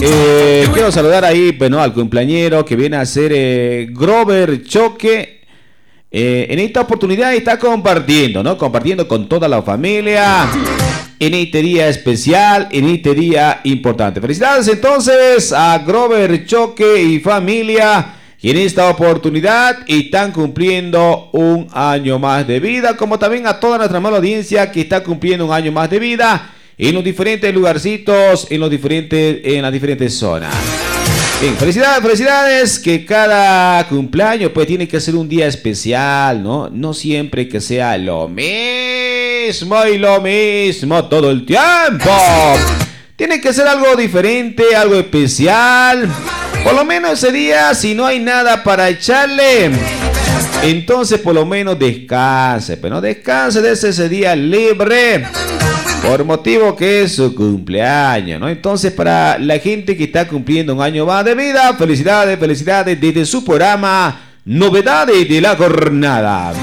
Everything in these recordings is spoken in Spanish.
Quiero saludar ahí, bueno, al cumpleañero que viene a ser Grover Choque. En esta oportunidad está compartiendo, ¿no? Compartiendo con toda la familia en este día especial, en este día importante. Felicidades entonces a Grover Choque y familia, y en esta oportunidad están cumpliendo un año más de vida, como también a toda nuestra amable audiencia que está cumpliendo un año más de vida en los diferentes lugarcitos, en las diferentes zonas. Bien, felicidades, felicidades, que cada cumpleaños pues tiene que ser un día especial, ¿no? No siempre que sea lo mismo y lo mismo todo el tiempo. Tiene que ser algo diferente, algo especial. Por lo menos ese día, si no hay nada para echarle, entonces por lo menos descanse, pero no descanse de ese día libre, por motivo que es su cumpleaños, ¿no? Entonces, para la gente que está cumpliendo un año más de vida, felicidades, felicidades desde su programa Novedades de la Jornada.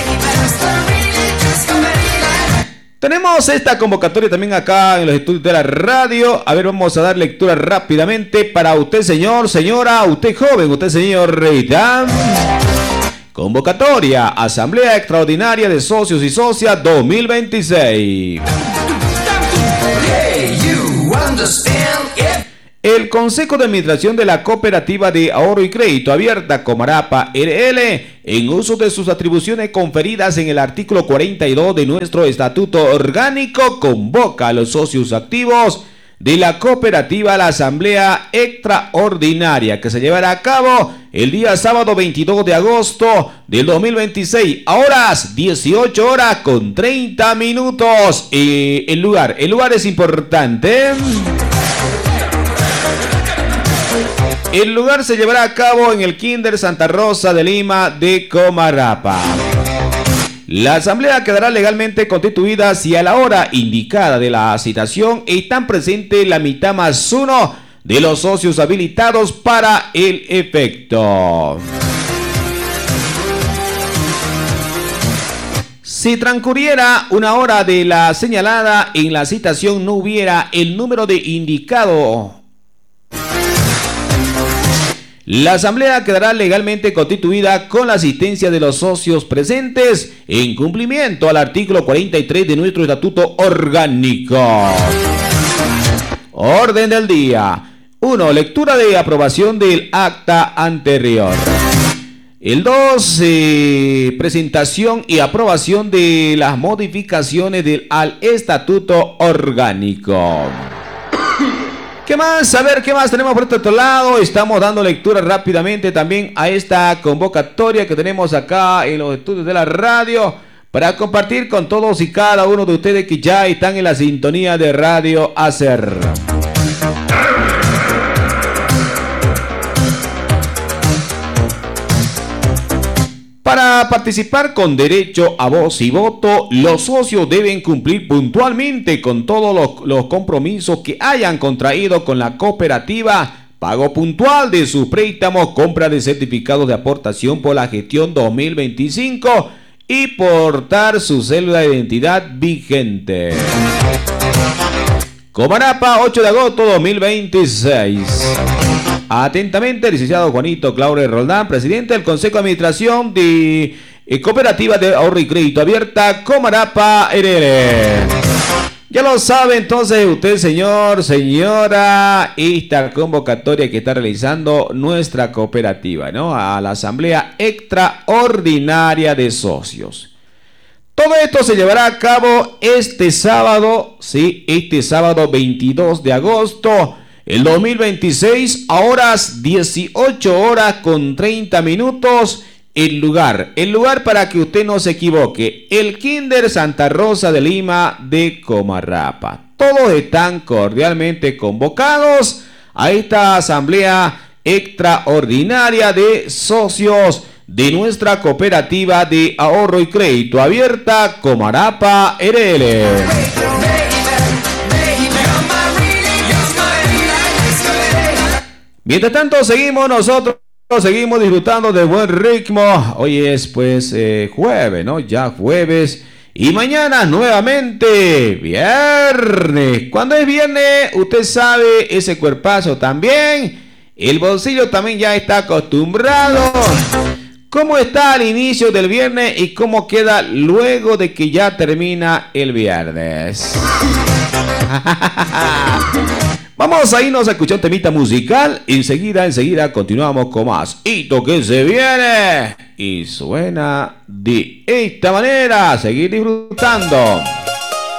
Tenemos esta convocatoria también acá en los estudios de la radio. A ver, vamos a dar lectura rápidamente para usted, señor, señora, usted joven, usted, señorita. Convocatoria, Asamblea Extraordinaria de Socios y Socias 2026. El Consejo de Administración de la Cooperativa de Ahorro y Crédito Abierta Comarapa RL, en uso de sus atribuciones conferidas en el artículo 42 de nuestro Estatuto Orgánico, convoca a los socios activos de la cooperativa a la Asamblea Extraordinaria que se llevará a cabo el día sábado 22 de agosto del 2026 a horas 18 horas con 30 minutos. El lugar es importante. El lugar se llevará a cabo en el Kinder Santa Rosa de Lima de Comarapa. La asamblea quedará legalmente constituida si a la hora indicada de la citación están presentes la mitad más uno de los socios habilitados para el efecto. Si transcurriera una hora de la señalada en la citación no hubiera el número de indicado, la asamblea quedará legalmente constituida con la asistencia de los socios presentes en cumplimiento al artículo 43 de nuestro Estatuto Orgánico. Orden del día. 1. Lectura de aprobación del acta anterior. El 2. Presentación y aprobación de las modificaciones al Estatuto Orgánico. ¿Qué más? A ver, ¿qué más tenemos por este otro lado? Estamos dando lectura rápidamente también a esta convocatoria que tenemos acá en los estudios de la radio para compartir con todos y cada uno de ustedes que ya están en la sintonía de Radio Hacer. Para participar con derecho a voz y voto, los socios deben cumplir puntualmente con todos los compromisos que hayan contraído con la cooperativa, pago puntual de sus préstamos, compra de certificados de aportación por la gestión 2025 y portar su cédula de identidad vigente. Comarapa, 8 de agosto 2026. Atentamente, licenciado Juanito Claure Roldán, presidente del Consejo de Administración de Cooperativa de Ahorro y Crédito Abierta, Comarapa RL. Ya lo sabe entonces usted, señor, señora, esta convocatoria que está realizando nuestra cooperativa, ¿no? A la Asamblea Extraordinaria de Socios. Todo esto se llevará a cabo este sábado, sí, este sábado 22 de agosto. El 2026 a horas 18 horas con 30 minutos. El lugar para que usted no se equivoque, el Kinder Santa Rosa de Lima de Comarapa. Todos están cordialmente convocados a esta asamblea extraordinaria de socios de nuestra cooperativa de ahorro y crédito abierta Comarapa RL. Mientras tanto, seguimos disfrutando de buen ritmo. Hoy es pues jueves, ¿no? Ya jueves. Y mañana nuevamente, viernes. Cuando es viernes, usted sabe, ese cuerpazo también. El bolsillo también ya está acostumbrado. ¿Cómo está al inicio del viernes y cómo queda luego de que ya termina el viernes? Vamos a irnos a escuchar un temita musical. Enseguida continuamos con más. Hito que se viene. Y suena de esta manera. Seguir disfrutando.